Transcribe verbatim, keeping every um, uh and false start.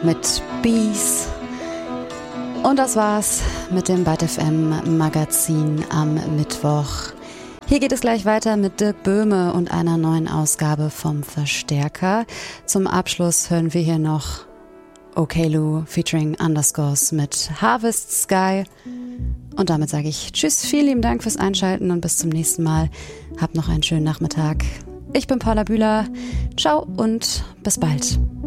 mit Bees. Und das war's mit dem Byte F M Magazin am Mittwoch. Hier geht es gleich weiter mit Dirk Böhme und einer neuen Ausgabe vom Verstärker. Zum Abschluss hören wir hier noch Okello featuring Underscores mit Harvest Sky. Und damit sage ich Tschüss, vielen lieben Dank fürs Einschalten und bis zum nächsten Mal. Habt noch einen schönen Nachmittag. Ich bin Paula Bühler. Ciao und bis bald.